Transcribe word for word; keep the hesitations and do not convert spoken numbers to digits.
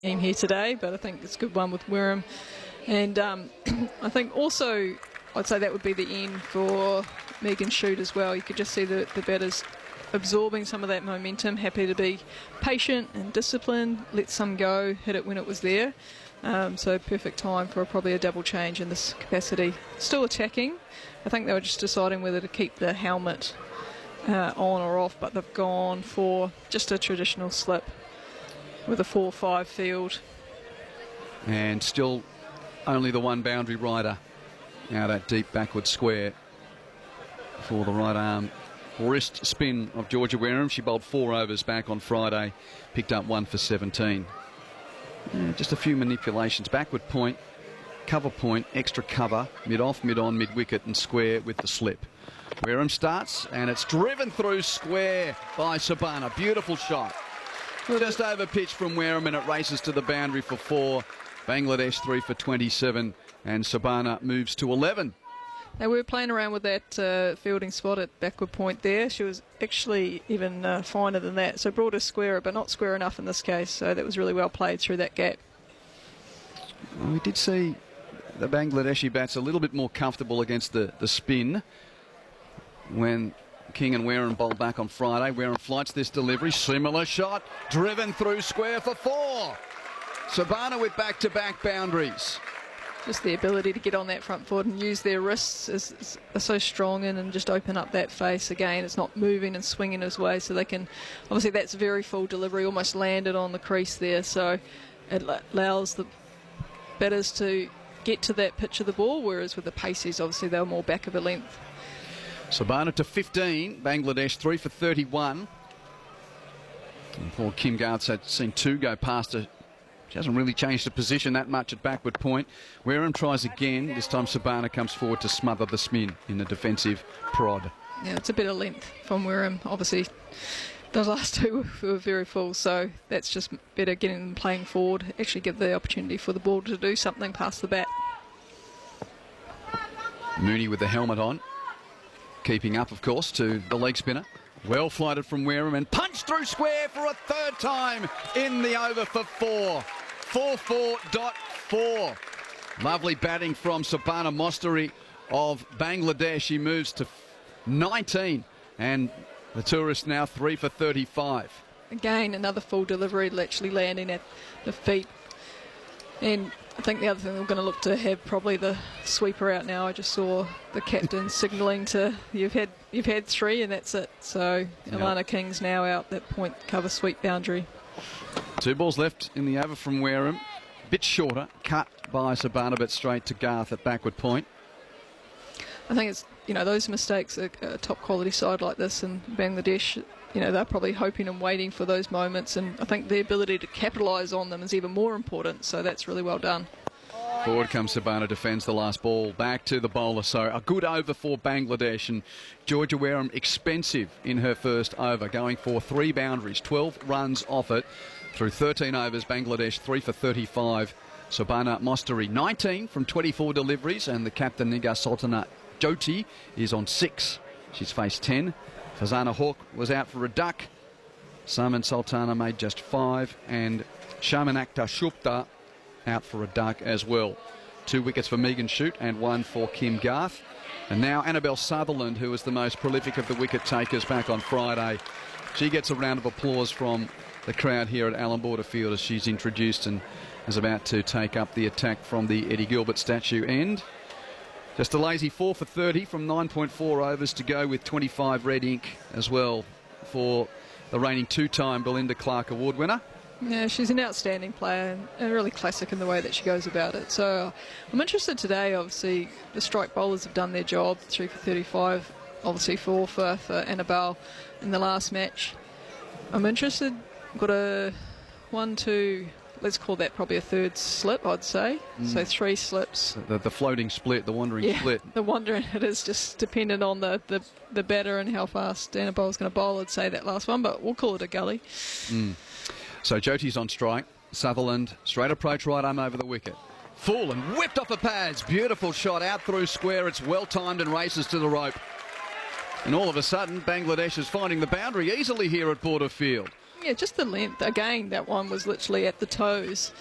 Game here today, but I think it's a good one with Wareham. And um, I think also I'd say that would be the end for Megan Shute as well. You could just see the, the batters absorbing some of that momentum, happy to be patient and disciplined, let some go, hit it when it was there. Um, so perfect time for probably a double change in this capacity. Still attacking. I think they were just deciding whether to keep the helmet uh, on or off, but they've gone for just a traditional slip with a four five field. And still only the one boundary rider out at deep backward square for the right arm wrist spin of Georgia Wareham. She bowled four overs back on Friday, picked up one for seventeen. Yeah, just a few manipulations. Backward point, cover point, extra cover, mid-off, mid-on, mid-wicket and square with the slip. Wareham starts and it's driven through square by Sabana. Beautiful shot. Just over pitch from Wareham and it races to the boundary for four. Bangladesh three for twenty-seven and Sabana moves to eleven. They were playing around with that uh, fielding spot at backward point there. She was actually even uh, finer than that. So brought her squarer, but not square enough in this case. So that was really well played through that gap. Well, we did see the Bangladeshi bats a little bit more comfortable against the, the spin when King and Wareham bowled back on Friday. Wareham flights this delivery. Similar shot. Driven through square for four. Sabana with back-to-back boundaries. Just the ability to get on that front foot and use their wrists is, is, are so strong in and just open up that face again. It's not moving and swinging his way, so they can... Obviously, that's very full delivery, almost landed on the crease there, so it allows the batters to get to that pitch of the ball, whereas with the Paceys, obviously, they were more back of a length. Sabana to fifteen, Bangladesh three for thirty-one. And poor Kim Garth's had seen two go past her. She hasn't really changed the position that much at backward point. Wareham tries again. This time Sabana comes forward to smother the spin in the defensive prod. Yeah, it's a bit of length from Wareham. Obviously, those last two were very full, so that's just better getting them playing forward, actually give the opportunity for the ball to do something past the bat. Mooney with the helmet on. Keeping up, of course, to the leg spinner. Well flighted from Wareham and punched through square for a third time in the over for four. four four point four. Lovely batting from Sabana Mostari of Bangladesh. He moves to nineteen and the tourist now three for thirty-five. Again, another full delivery, actually landing at the feet. And I think the other thing we're going to look to have probably the sweeper out now. I just saw the captain signalling to you've had you've had three and that's it. So Alana yep. King's now out that point cover sweep boundary. Two balls left in the over from Wareham. Bit shorter, cut by Sabana, but straight to Garth at backward point. I think it's you know those mistakes are a top quality side like this in Bangladesh. You know, they're probably hoping and waiting for those moments, and I think the ability to capitalise on them is even more important, so that's really well done. Forward comes Sabana, defends the last ball, back to the bowler, so a good over for Bangladesh, and Georgia Wareham expensive in her first over, going for three boundaries, twelve runs off it, through thirteen overs, Bangladesh three for thirty-five, Sabana Mostari nineteen from twenty-four deliveries, and the captain Nigar Sultana Jyoti is on six, she's faced ten. Fazana Hawk was out for a duck. Saman Sultana made just five. And Shaman Akhtar Shupta out for a duck as well. Two wickets for Megan Shute and one for Kim Garth. And now Annabelle Sutherland, who was the most prolific of the wicket takers back on Friday. She gets a round of applause from the crowd here at Allan Border Field as she's introduced and is about to take up the attack from the Eddie Gilbert statue end. Just a lazy four for thirty from nine point four overs to go with twenty-five red ink as well for the reigning two-time Belinda Clark Award winner. Yeah, she's an outstanding player and really classic in the way that she goes about it. So I'm interested today, obviously, the strike bowlers have done their job, three for thirty-five, obviously four for, for Annabelle in the last match. I'm interested, got a one, two... let's call that probably a third slip, I'd say. Mm. So three slips. The, the floating split, the wandering yeah, split. The wandering, it is just dependent on the, the, the batter and how fast Annabelle's going to bowl, I'd say that last one, but we'll call it a gully. Mm. So Jyoti's on strike. Sutherland, straight approach right arm over the wicket. Full and whipped off the pads. Beautiful shot out through square. It's well timed and races to the rope. And all of a sudden, Bangladesh is finding the boundary easily here at Border Field. Yeah, just the length. Again, that one was literally at the toes.